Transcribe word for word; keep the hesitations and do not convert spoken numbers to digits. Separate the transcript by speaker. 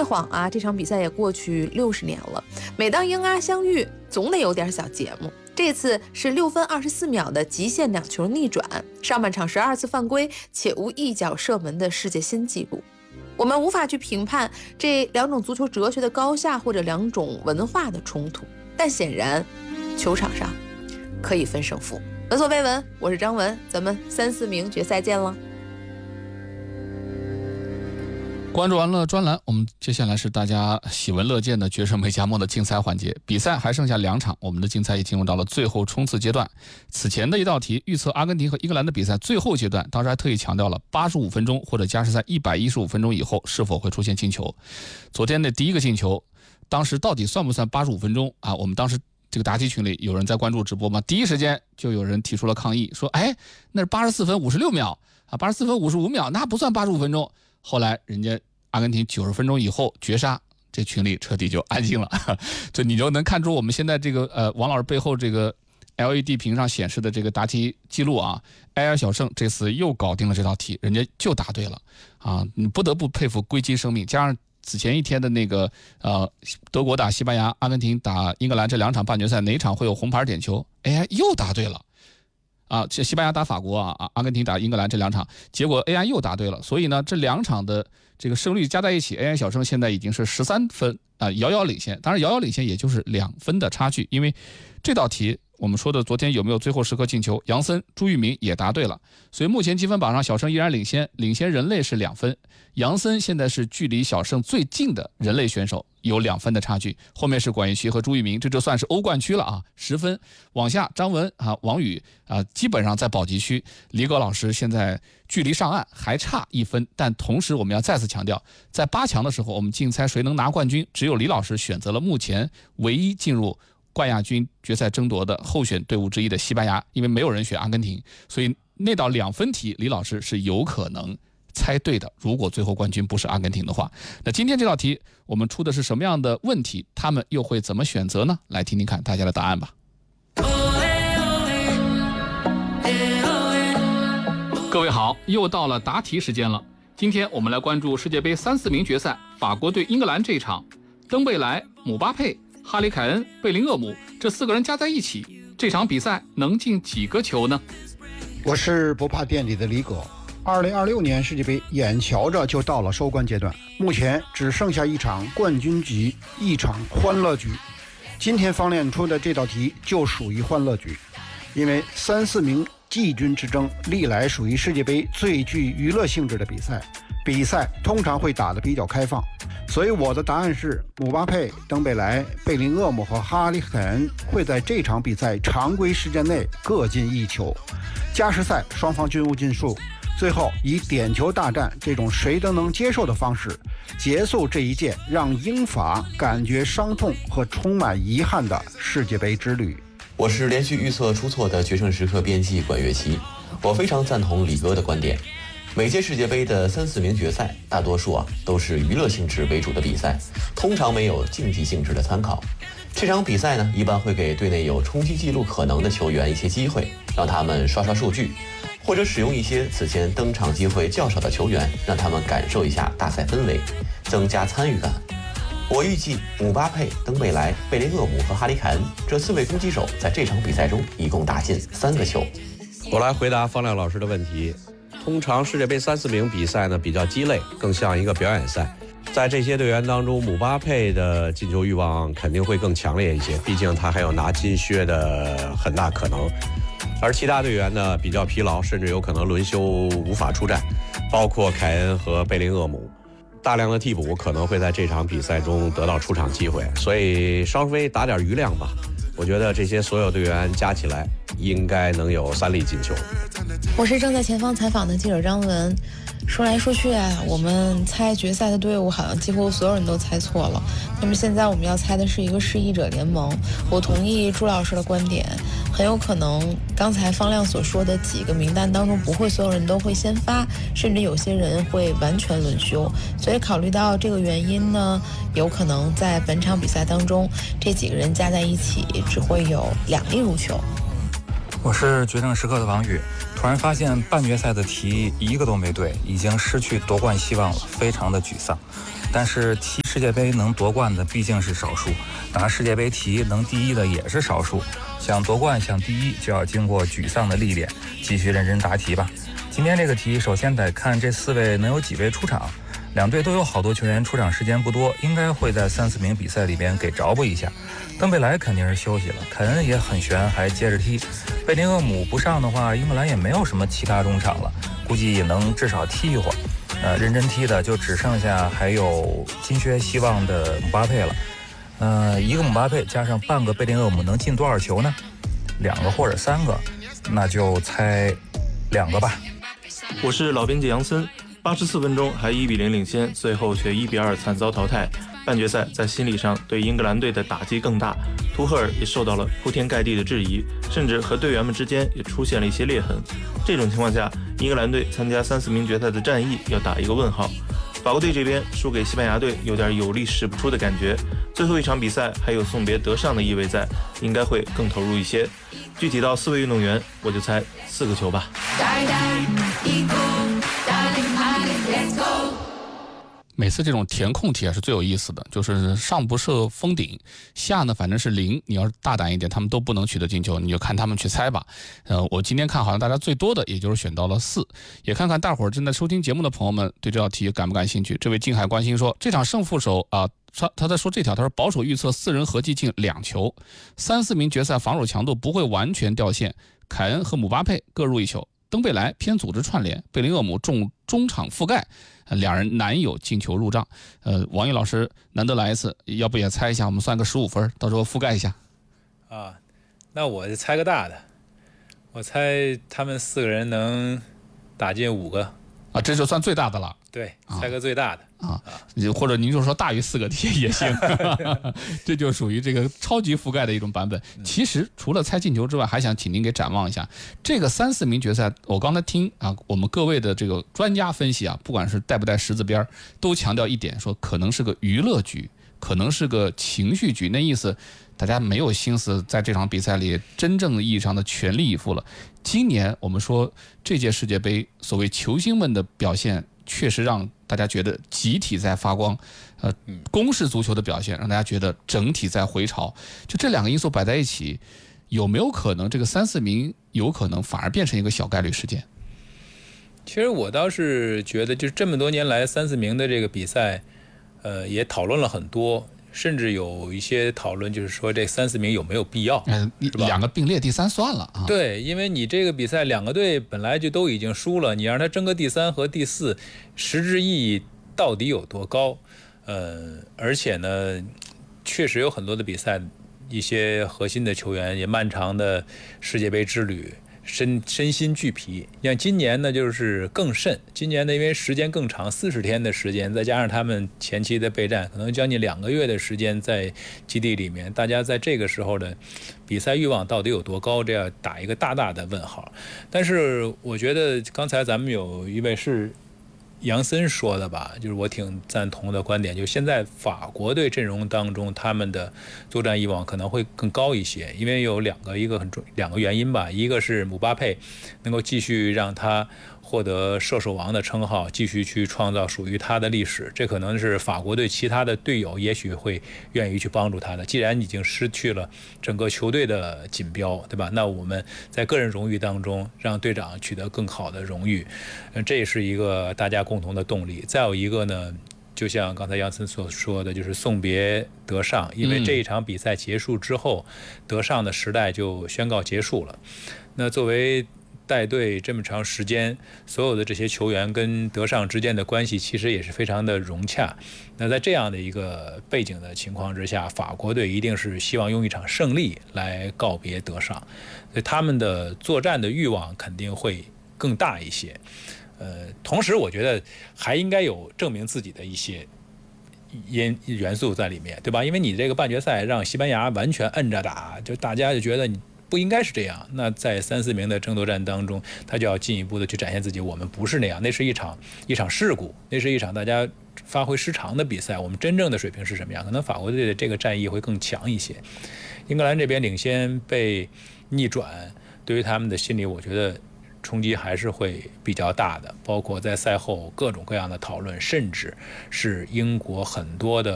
Speaker 1: 晃啊，这场比赛也过去六十年了。每当英阿相遇，总得有点小节目。这次是六分二十四秒的极限两球逆转，上半场十二次犯规且无一脚射门的世界新纪录。我们无法去评判这两种足球哲学的高下或者两种文化的冲突，但显然球场上可以分胜负。闻所未闻，我是张文，咱们三四名决赛见了。
Speaker 2: 关注完了专栏，我们接下来是大家喜闻乐见的决胜美加梦的竞猜环节。比赛还剩下两场，我们的竞猜也进入到了最后冲刺阶段。此前的一道题预测阿根廷和英格兰的比赛最后阶段，当时还特意强调了八十五分钟或者加时赛一百一十五分钟以后是否会出现进球。昨天的第一个进球，当时到底算不算八十五分钟啊？我们当时这个答题群里有人在关注直播吗？第一时间就有人提出了抗议，说哎，那是八十四分五十六秒啊，八十四分五十五秒，那不算八十五分钟。后来人家阿根廷九十分钟以后绝杀，这群里彻底就安静了。就你就能看出我们现在这个呃王老师背后这个 L E D 屏上显示的这个答题记录啊 ，A R 小胜这次又搞定了这道题，人家就答对了啊！你不得不佩服硅基生命，加上此前一天的那个呃德国打西班牙、阿根廷打英格兰这两场半决赛，哪场会有红牌点球？哎，又答对了。啊，这西班牙打法国啊，阿根廷打英格兰这两场，结果 A I 又答对了，所以呢，这两场的这个胜率加在一起 ，A I 小胜现在已经是十三分啊，遥遥领先。当然，遥遥领先也就是两分的差距，因为这道题我们说的昨天有没有最后时刻进球，杨森、朱玉明也答对了，所以目前积分榜上小胜依然领先，领先人类是两分。杨森现在是距离小胜最近的人类选手，有两分的差距，后面是管玉琪和朱玉明，这就算是欧冠区了啊，十分。往下张文啊、王宇啊，基本上在保级区。李葛老师现在距离上岸还差一分，但同时我们要再次强调，在八强的时候，我们竞猜谁能拿冠军，只有李老师选择了目前唯一进入冠亚军决赛争夺的候选队伍之一的西班牙，因为没有人选阿根廷，所以那道两分题李老师是有可能猜对的，如果最后冠军不是阿根廷的话。那今天这道题我们出的是什么样的问题，他们又会怎么选择呢？来听听看大家的答案吧。各位好，又到了答题时间了。今天我们来关注世界杯三四名决赛，法国对英格兰这一场，登贝莱、姆巴佩、哈里凯恩、贝林厄姆这四个人加在一起，这场比赛能进几个球呢？
Speaker 3: 我是不怕店里的李葛。二零二六年世界杯眼瞧着就到了收官阶段，目前只剩下一场冠军局，一场欢乐局。今天方练出的这道题就属于欢乐局，因为三四名季军之争历来属于世界杯最具娱乐性质的比赛，比赛通常会打得比较开放，所以我的答案是姆巴佩、登贝莱、贝林厄姆和哈里凯恩会在这场比赛常规时间内各进一球，加时赛双方均无尽数，最后以点球大战这种谁都能接受的方式结束这一届让英法感觉伤痛和充满遗憾的世界杯之旅。
Speaker 4: 我是连续预测出错的决胜时刻编辑管乐琪，我非常赞同李哥的观点。每届世界杯的三四名决赛，大多数啊都是娱乐性质为主的比赛，通常没有竞技性质的参考。这场比赛呢，一般会给队内有冲击纪录可能的球员一些机会，让他们刷刷数据，或者使用一些此前登场机会较少的球员，让他们感受一下大赛氛围，增加参与感。我预计姆巴佩、登贝莱、贝林厄姆和哈里凯恩这四位攻击手在这场比赛中一共打进三个球。
Speaker 5: 我来回答方亮老师的问题。通常世界杯三四名比赛呢比较鸡肋，更像一个表演赛。在这些队员当中，姆巴佩的进球欲望肯定会更强烈一些，毕竟他还有拿金靴的很大可能。而其他队员呢比较疲劳，甚至有可能轮休无法出战，包括凯恩和贝林厄姆。大量的替补可能会在这场比赛中得到出场机会，所以稍微打点余量吧。我觉得这些所有队员加起来应该能有三粒进球。
Speaker 1: 我是正在前方采访的记者张文。说来说去啊，我们猜决赛的队伍好像几乎所有人都猜错了。那么现在我们要猜的是一个失意者联盟。我同意朱老师的观点，很有可能刚才方亮所说的几个名单当中，不会所有人都会先发，甚至有些人会完全轮休。所以考虑到这个原因呢，有可能在本场比赛当中，这几个人加在一起只会有两粒入球。
Speaker 6: 我是决胜时刻的王宇，突然发现半决赛的题一个都没对，已经失去夺冠希望了，非常的沮丧。 但是踢世界杯能夺冠的毕竟是少数，拿世界杯题能第一的也是少数。想夺冠想第一就要经过沮丧的历练，继续认真答题吧。今天这个题首先得看这四位能有几位出场，两队都有好多球员出场时间不多，应该会在三四名比赛里边给着补一下。登贝莱肯定是休息了，肯恩也很悬，还接着踢。贝林厄姆不上的话，英格兰也没有什么其他中场了，估计也能至少踢一会儿。呃，认真踢的就只剩下还有金靴希望的姆巴佩了。呃，一个姆巴佩加上半个贝林厄姆能进多少球呢？两个或者三个，那就猜两个吧。
Speaker 7: 我是老编辑杨森，八十四分钟还一比零领先，最后却一比二惨遭淘汰。半决赛在心理上对英格兰队的打击更大，图赫尔也受到了铺天盖地的质疑，甚至和队员们之间也出现了一些裂痕。这种情况下，英格兰队参加三四名决赛的战役要打一个问号。法国队这边输给西班牙队有点有力使不出的感觉，最后一场比赛还有送别德尚的意味在，应该会更投入一些。具体到四位运动员，我就猜四个球吧。
Speaker 2: 每次这种填空题啊是最有意思的，就是上不设封顶，下呢反正是零，你要是大胆一点，他们都不能取得进球，你就看他们去猜吧。呃，我今天看好像大家最多的也就是选到了四，也看看大伙儿正在收听节目的朋友们对这道题感不感兴趣。这位静海关心说，这场胜负手啊、呃，他他在说这条，他说保守预测四人合计进两球，三四名决赛防守强度不会完全掉线，凯恩和姆巴佩各入一球。登贝莱偏组织串联，贝林厄姆重中场覆盖，两人难有进球入账。呃，王毅老师难得来一次，要不也猜一下？我们算个十五分，到时候覆盖一下。
Speaker 8: 啊，那我就猜个大的，我猜他们四个人能打进五个。
Speaker 2: 啊，这就算最大的了。
Speaker 8: 对，猜个最大的
Speaker 2: 啊，啊或者您就说大于四个题也行，这就属于这个超级覆盖的一种版本。其实除了猜进球之外，还想请您给展望一下这个三四名决赛。我刚才听啊，我们各位的这个专家分析啊，不管是带不带十字边，都强调一点，说可能是个娱乐局，可能是个情绪局，那意思大家没有心思在这场比赛里真正意义上的全力以赴了。今年我们说这届世界杯，所谓球星们的表现确实让大家觉得集体在发光，呃，攻势足球的表现让大家觉得整体在回潮。就这两个因素摆在一起，有没有可能这个三四名有可能反而变成一个小概率事件？
Speaker 8: 其实我倒是觉得，就是这么多年来三四名的这个比赛，呃，也讨论了很多。甚至有一些讨论，就是说这三四名有没有必要？
Speaker 2: 嗯，两个并列第三算了啊。
Speaker 8: 对，因为你这个比赛两个队本来就都已经输了，你让他争个第三和第四，实质意义到底有多高？呃，而且呢，确实有很多的比赛，一些核心的球员也漫长的世界杯之旅。身身心俱疲，像今年呢就是更甚。今年呢因为时间更长，四十天的时间，再加上他们前期的备战，可能将近两个月的时间在基地里面，大家在这个时候的比赛欲望到底有多高，这要打一个大大的问号。但是我觉得刚才咱们有一位是杨森说的吧，就是我挺赞同的观点，就现在法国队阵容当中，他们的作战欲望可能会更高一些，因为有两个一个很重两个原因吧，一个是姆巴佩能够继续让他获得射手王的称号，继续去创造属于他的历史，这可能是法国队其他的队友也许会愿意去帮助他的。既然已经失去了整个球队的锦标，对吧？那我们在个人荣誉当中让队长取得更好的荣誉，这也是一个大家共同的动力。再有一个呢，就像刚才杨森所说的，就是送别德尚，因为这一场比赛结束之后，德尚的时代就宣告结束了。那作为带队这么长时间，所有的这些球员跟德尚之间的关系其实也是非常的融洽。那在这样的一个背景的情况之下，法国队一定是希望用一场胜利来告别德尚，所以他们的作战的欲望肯定会更大一些。呃，同时我觉得还应该有证明自己的一些因元素在里面，对吧？因为你这个半决赛让西班牙完全摁着打，就大家就觉得你不应该是这样。那在三四名的争夺战当中，他就要进一步的去展现自己，我们不是那样，那是一场一场事故，那是一场大家发挥失常的比赛。我们真正的水平是什么样？可能法国队的这个战役会更强一些。英格兰这边领先被逆转，对于他们的心理，我觉得冲击还是会比较大的，包括在赛后各种各样的讨论，甚至是英国很多的